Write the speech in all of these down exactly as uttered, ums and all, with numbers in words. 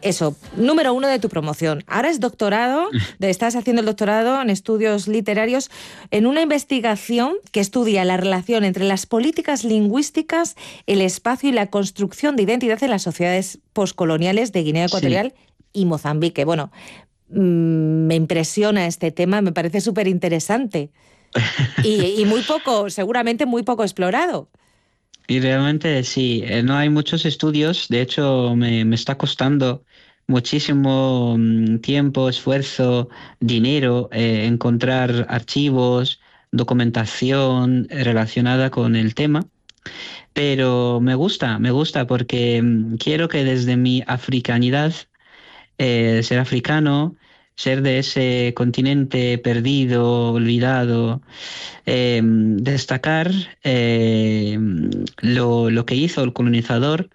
eso, número uno de tu promoción. Ahora es doctorado, estás haciendo el doctorado en estudios literarios en una investigación que estudia la relación entre las políticas lingüísticas, el espacio y la construcción de identidad en las sociedades poscoloniales de Guinea Ecuatorial sí. y Mozambique. Bueno, mmm, me impresiona este tema, me parece súper interesante y, y muy poco, seguramente muy poco explorado. Y realmente sí, eh, no hay muchos estudios, de hecho me, me está costando muchísimo mm, tiempo, esfuerzo, dinero, eh, encontrar archivos, documentación relacionada con el tema, pero me gusta, me gusta porque mm, quiero que desde mi africanidad, eh, ser africano, ser de ese continente perdido, olvidado, eh, destacar eh, lo, lo que hizo el colonizador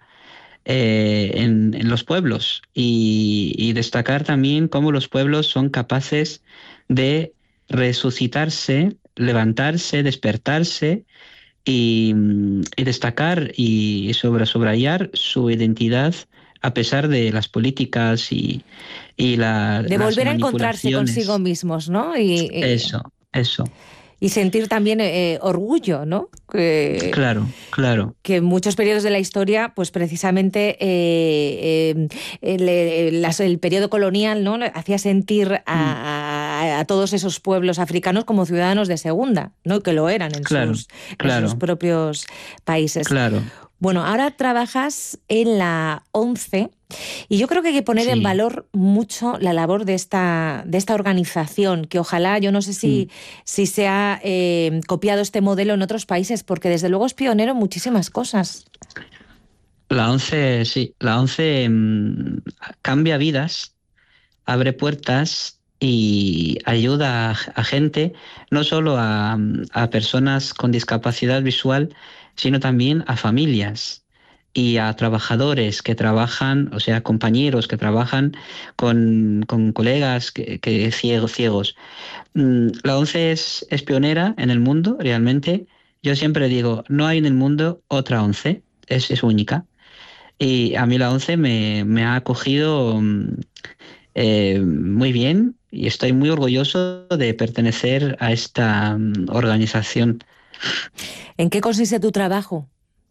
eh, en, en los pueblos y, y destacar también cómo los pueblos son capaces de resucitarse, levantarse, despertarse y, y destacar y sobre, subrayar su identidad a pesar de las políticas y, y la, de las volver a encontrarse manipulaciones. consigo mismos, ¿no? Y, y, Eso, eso. y sentir también eh, orgullo, ¿no? Que, claro, claro. Que en muchos periodos de la historia, pues precisamente eh, eh, el, el, el periodo colonial, ¿no? hacía sentir a, a, a todos esos pueblos africanos como ciudadanos de segunda, ¿no? Que lo eran en, claro, sus, claro. en sus propios países. Claro. Bueno, ahora trabajas en la ONCE y yo creo que hay que poner sí. en valor mucho la labor de esta, de esta organización, que ojalá, yo no sé si, mm. si se ha eh, copiado este modelo en otros países, porque desde luego es pionero en muchísimas cosas. La ONCE, sí, la ONCE mmm, cambia vidas, abre puertas y ayuda a, a gente, no solo a, a personas con discapacidad visual, sino también a familias y a trabajadores que trabajan, o sea, compañeros que trabajan con, con colegas que, que ciegos, ciegos. La ONCE es, es pionera en el mundo, realmente. Yo siempre digo, no hay en el mundo otra ONCE, es, es única. Y a mí la ONCE me, me ha acogido eh, muy bien y estoy muy orgulloso de pertenecer a esta um, organización. ¿En qué consiste tu trabajo?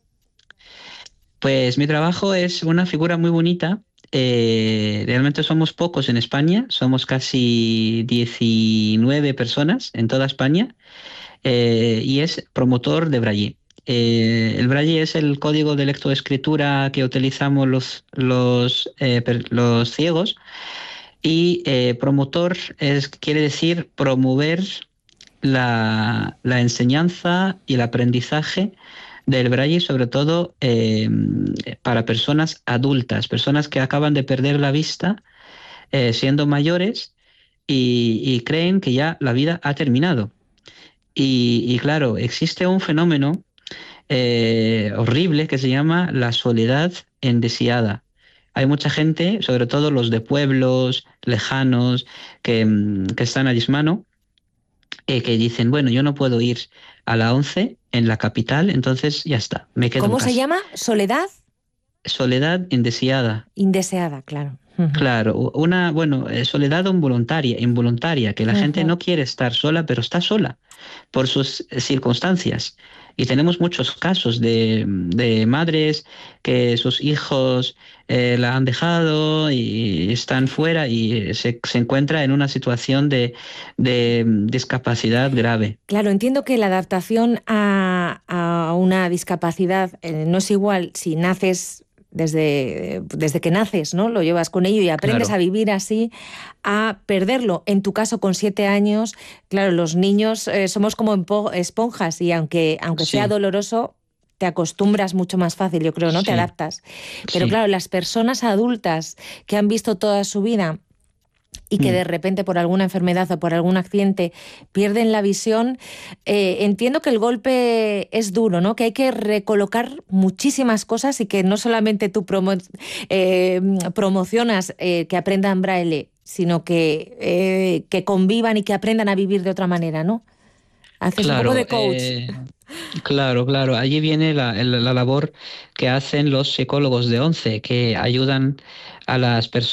Pues mi trabajo es una figura muy bonita. Eh, realmente somos pocos en España, somos casi diecinueve personas en toda España eh, y es promotor de Braille. Eh, el Braille es el código de lectoescritura que utilizamos los, los, eh, los ciegos y eh, promotor es, quiere decir promover la, la enseñanza y el aprendizaje del Braille, sobre todo eh, para personas adultas, personas que acaban de perder la vista eh, siendo mayores y, y creen que ya la vida ha terminado. Y, y claro, existe un fenómeno eh, horrible que se llama la soledad indeseada. Hay mucha gente, sobre todo los de pueblos lejanos, que, que están a dismano, eh, que dicen, bueno, yo no puedo ir a la ONCE en la capital, entonces ya está, me quedo ¿Cómo en casa. se llama? ¿Soledad? Soledad indeseada. Indeseada, claro. Uh-huh. Claro, una, bueno, eh, soledad involuntaria, involuntaria, que la uh-huh. gente no quiere estar sola, pero está sola por sus circunstancias. Y tenemos muchos casos de, de madres que sus hijos eh, la han dejado y están fuera y se, se encuentra en una situación de, de discapacidad grave. Claro, entiendo que la adaptación a, a una discapacidad eh, no es igual si naces desde, desde que naces, ¿no? Lo llevas con ello y aprendes claro. a vivir así, a perderlo. En tu caso, con siete años, claro, los niños eh, somos como esponjas y aunque, aunque sí. sea doloroso, te acostumbras mucho más fácil, yo creo, ¿no? Sí. Te adaptas. Pero sí. claro, las personas adultas que han visto toda su vida y que de repente por alguna enfermedad o por algún accidente pierden la visión, eh, entiendo que el golpe es duro, ¿no? Que hay que recolocar muchísimas cosas y que no solamente tú promo eh, promocionas eh, que aprendan braille, sino que, eh, que convivan y que aprendan a vivir de otra manera, ¿no? Haces claro, un poco de coach. Eh, claro, claro. Allí viene la, la labor que hacen los psicólogos de ONCE, que ayudan a las personas